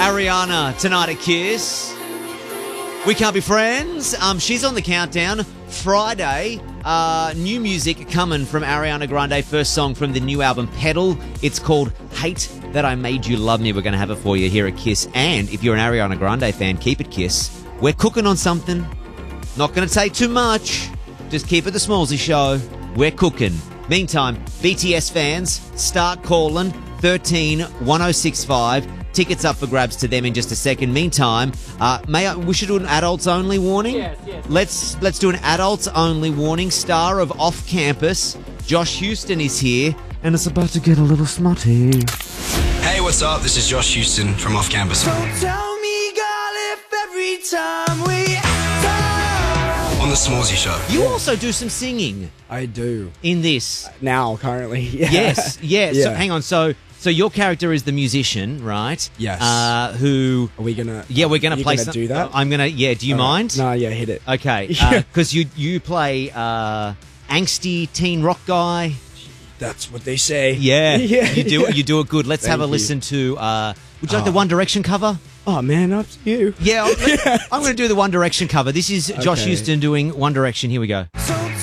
Ariana tonight at Kiss. We Can't Be Friends. She's on the countdown. Friday, new music coming from Ariana Grande. First song from the new album, Pedal. It's called Hate That I Made You Love Me. We're going to have it for you here at Kiss. And if you're an Ariana Grande fan, keep it Kiss. We're cooking on something. Not going to take too much. Just keep it the Smallsy Show. We're cooking. Meantime, BTS fans, start calling 13 1065. Tickets up for grabs to them in just a second. Meantime, we should do an adults only warning. Yes. Let's do an adults only warning. Star of Off Campus, Josh Houston is here, and it's about to get a little smutty. Hey, what's up? This is Josh Houston from Off Campus. Don't tell me, girl, if every time we talk. On the Smallsy Show. You also do some singing I do. in this. Now, currently. Yeah. Yes, yeah. So Yeah. hang on. So your character is the musician, right? Yes. Who? Are we gonna? Yeah, we're gonna you play. Gonna do that? I'm gonna. Yeah. Do you mind? No, yeah, hit it. Okay. Yeah. Because you play angsty teen rock guy. That's what they say. Yeah. Yeah. You do it good. Let's have a Thank you. listen to. Would you like the One Direction cover? Oh man, up to you. Yeah. I'm going to do the One Direction cover. This is Josh Okay. Houston doing One Direction. Here we go. So